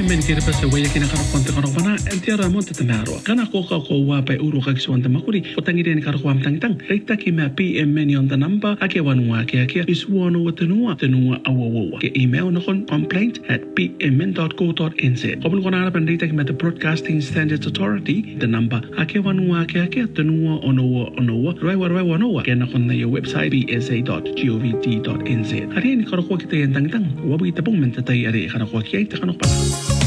men kira pa sa waya kinakaroon ta karoon na entira mo tatamaro kana ko wa pa uro ka kiswan ta makuri utangi den karoon tang rekta ki ma PM men on the number ake wanwa ke is wono watanua awawa ke email no kon complaint@pmn.co.nz kopun kona pan rekta ki ma the Broadcasting Standards Authority the number ake wanwa ke tanua onowa roi wanowa ke na kon na your website bsa.govt.nz ari ni karoon kita yang tang wabu kita pong mentatay ari karoon ki ay ta kanok pa